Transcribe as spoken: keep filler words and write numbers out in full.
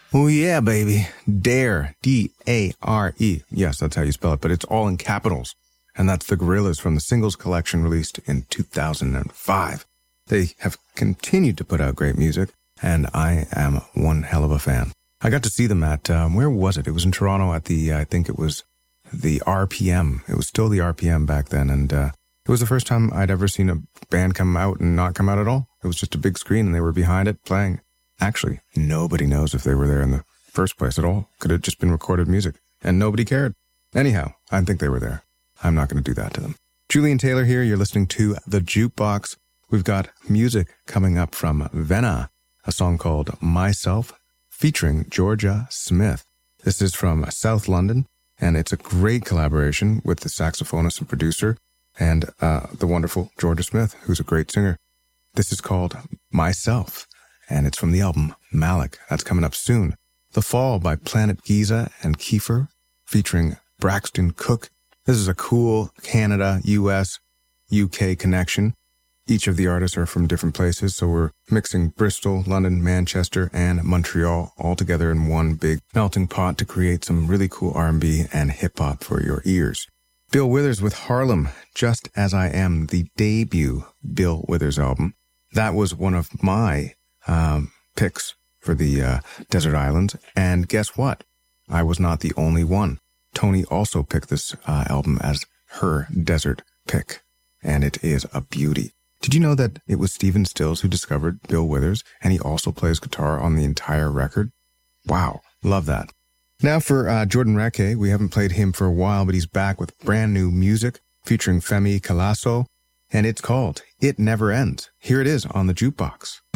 Oh, yeah, baby. Dare. D A R E. Yes, that's how you spell it, but it's all in capitals. And that's the Gorillaz from the singles collection released in two thousand five. They have continued to put out great music, and I am one hell of a fan. I got to see them at, um, where was it? It was in Toronto at the, uh, I think it was the R P M. It was still the R P M back then, and uh, it was the first time I'd ever seen a band come out and not come out at all. It was just a big screen, and they were behind it playing. Actually, nobody knows if they were there in the first place at all. Could have just been recorded music, and nobody cared. Anyhow, I think they were there. I'm not going to do that to them. Julian Taylor here. You're listening to The Jukebox. We've got music coming up from Venna, a song called Myself, featuring Georgia Smith. This is from South London, and it's a great collaboration with the saxophonist and producer and uh, the wonderful Georgia Smith, who's a great singer. This is called Myself, and it's from the album Malik. That's coming up soon. The Fall by Planet Giza and Kiefer, featuring Braxton Cook. This is a cool Canada, U S, U K connection. Each of the artists are from different places, so we're mixing Bristol, London, Manchester, and Montreal all together in one big melting pot to create some really cool R and B and hip-hop for your ears. Bill Withers with Harlem, Just As I Am, the debut Bill Withers album. That was one of my um, picks for the uh, Desert Islands, and guess what? I was not the only one. Tony also picked this uh, album as her desert pick, and it is a beauty. Did you know that it was Stephen Stills who discovered Bill Withers, and he also plays guitar on the entire record? Wow, love that. Now for uh, Jordan Reke, we haven't played him for a while, but he's back with brand new music featuring Femi Calasso, and it's called It Never Ends. Here it is on The Jukebox.